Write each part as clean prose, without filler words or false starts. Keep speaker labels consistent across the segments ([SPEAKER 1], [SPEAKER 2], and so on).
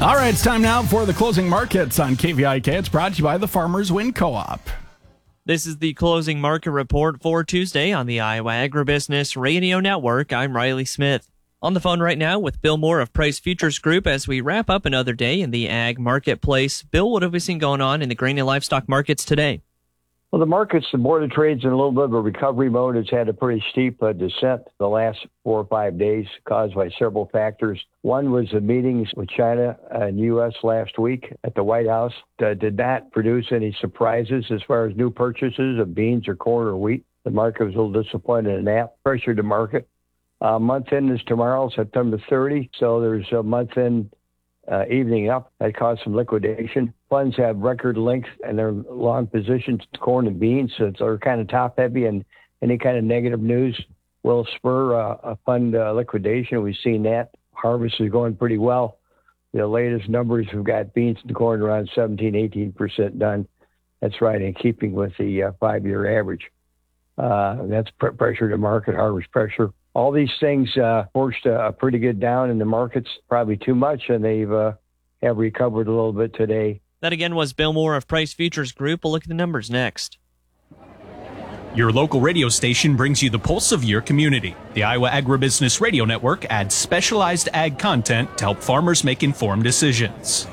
[SPEAKER 1] All right, it's time now for the closing markets on KVIK. It's brought to you by the Farmers Wind Co-op.
[SPEAKER 2] This is the closing market report for Tuesday on the Iowa Agribusiness Radio Network. I'm Riley Smith. On the phone right now with Bill Moore of Price Futures Group as we wrap up another day in the ag marketplace. Bill, what have we seen going on in the grain and livestock markets today?
[SPEAKER 3] Well, the markets, the Board of Trade's in a little bit of a recovery mode. It's had a pretty steep descent the last 4 or 5 days caused by several factors. One was the meetings with China and U.S. last week at the White House. Did not produce any surprises as far as new purchases of beans or corn or wheat. The market was a little disappointed in that. Pressured the market. Month end is tomorrow, September 30. So there's a month end evening up. That caused some liquidation. Funds have record length and they're long positions, corn and beans, so they're kind of top heavy, and any kind of negative news will spur a fund liquidation. We've seen that. Harvest is going pretty well. The latest numbers, we've got beans and corn around 17-18% done. That's right in keeping with the 5-year average. That's pressure to market, harvest pressure. All these things forced a pretty good down in the markets, probably too much, and they've have recovered a little bit today.
[SPEAKER 2] That again was Bill Moore of Price Futures Group. We'll look at the numbers next.
[SPEAKER 4] Your local radio station brings you the pulse of your community. The Iowa Agribusiness Radio Network adds specialized ag content to help farmers make informed decisions.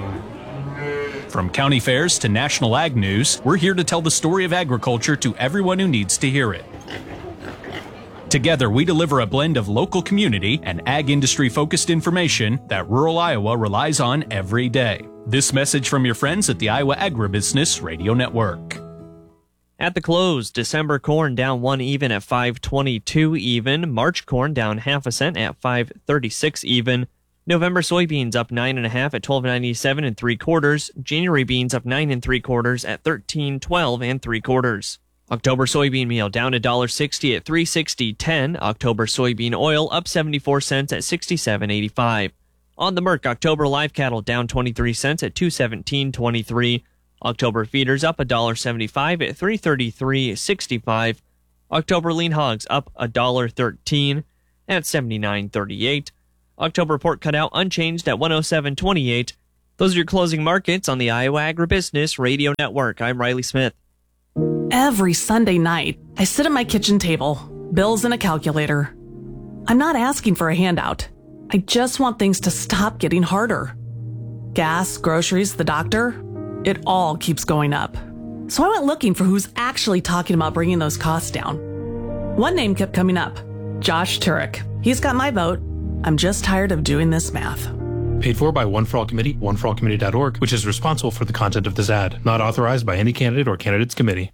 [SPEAKER 4] From county fairs to national ag news, we're here to tell the story of agriculture to everyone who needs to hear it. Together, we deliver a blend of local community and ag industry-focused information that rural Iowa relies on every day. This message from your friends at the Iowa Agribusiness Radio Network.
[SPEAKER 2] At the close, December corn down 1 even at 5.22 even. March corn down half a cent at 5.36 even. November soybeans up 9.5 at 12.97 3/4. January beans up 9 3/4 at 13.12 3/4. October soybean meal down $1.60 at $3.60.10. October soybean oil up 74 cents at $67.85. On the Merc, October live cattle down 23 cents at $217.23. October feeders up $1.75 at $333.65. October lean hogs up $1.13 at $79.38. October pork cutout unchanged at $107.28. Those are your closing markets on the Iowa Agribusiness Radio Network. I'm Riley Smith.
[SPEAKER 5] Every Sunday night, I sit at my kitchen table, bills and a calculator. I'm not asking for a handout. I just want things to stop getting harder. Gas, groceries, the doctor, it all keeps going up. So I went looking for who's actually talking about bringing those costs down. One name kept coming up, Josh Turek. He's got my vote. I'm just tired of doing this math.
[SPEAKER 6] Paid for by One for All Committee, oneforallcommittee.org, which is responsible for the content of this ad. Not authorized by any candidate or candidates committee.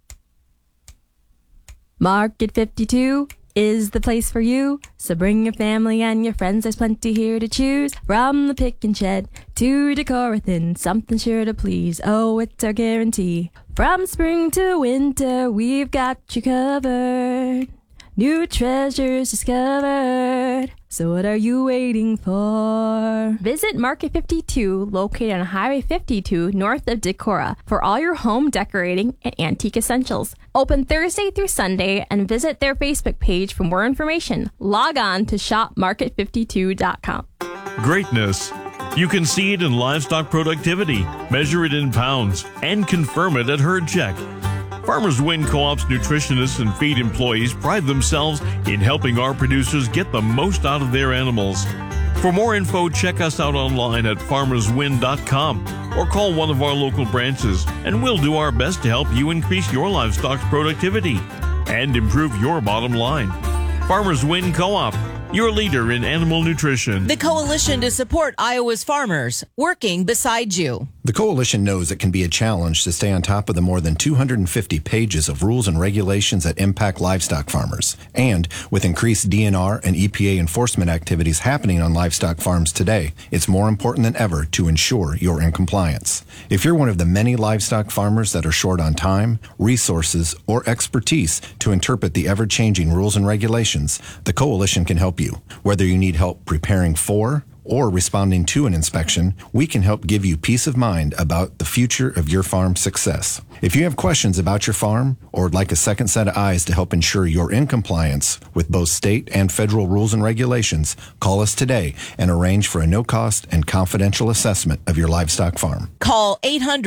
[SPEAKER 7] Market 52 is the place for you. So bring your family and your friends. There's plenty here to choose. From the pick and shed to Decorathon, something sure to please. Oh, it's our guarantee. From spring to winter, we've got you covered. New treasures discovered. So what are you waiting for? Visit Market 52, located on Highway 52, north of Decorah, for all your home decorating and antique essentials. Open Thursday through Sunday, and visit their Facebook page for more information. Log on to shopmarket52.com.
[SPEAKER 8] Greatness. You can see it in livestock productivity, measure it in pounds, and confirm it at herd check. Farmers Wind Co-op's nutritionists and feed employees pride themselves in helping our producers get the most out of their animals. For more info, check us out online at farmerswind.com or call one of our local branches, and we'll do our best to help you increase your livestock's productivity and improve your bottom line. Farmers Wind Co-op, your leader in animal nutrition.
[SPEAKER 9] The coalition to support Iowa's farmers, working beside you.
[SPEAKER 10] The coalition knows it can be a challenge to stay on top of the more than 250 pages of rules and regulations that impact livestock farmers. And with increased DNR and EPA enforcement activities happening on livestock farms today, it's more important than ever to ensure you're in compliance. If you're one of the many livestock farmers that are short on time, resources, or expertise to interpret the ever-changing rules and regulations, the coalition can help you. Whether you need help preparing for or responding to an inspection, we can help give you peace of mind about the future of your farm's success. If you have questions about your farm or would like a second set of eyes to help ensure you're in compliance with both state and federal rules and regulations, call us today and arrange for a no-cost and confidential assessment of your livestock farm.
[SPEAKER 9] Call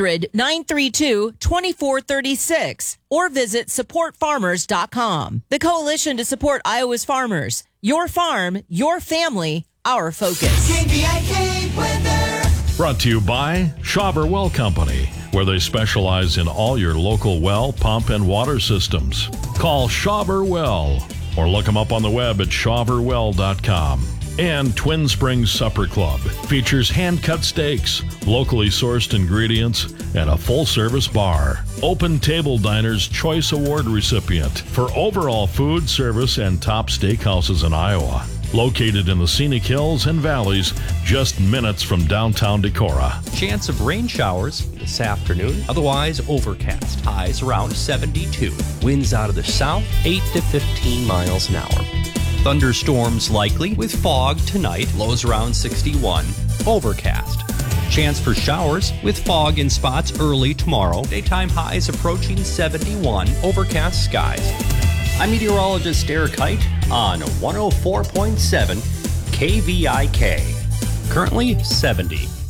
[SPEAKER 9] 800-932-2436 or visit supportfarmers.com. The Coalition to Support Iowa's Farmers. Your farm, your family, our focus.
[SPEAKER 11] KVIK weather.
[SPEAKER 12] Brought to you by Schauber Well Company, where they specialize in all your local well, pump, and water systems. Call Schauber Well or look them up on the web at schauberwell.com. And Twin Springs Supper Club features hand-cut steaks, locally sourced ingredients, and a full-service bar. Open Table Diner's Choice Award recipient for overall food, service, and top steakhouses in Iowa. Located in the scenic hills and valleys, just minutes from downtown Decorah.
[SPEAKER 13] Chance of rain showers this afternoon, otherwise overcast. Highs around 72. Winds out of the south, 8 to 15 miles an hour. Thunderstorms likely with fog tonight, lows around 61. Overcast. Chance for showers with fog in spots early tomorrow. Daytime highs approaching 71. Overcast skies. I'm meteorologist Eric Height on 104.7 KVIK. Currently 70.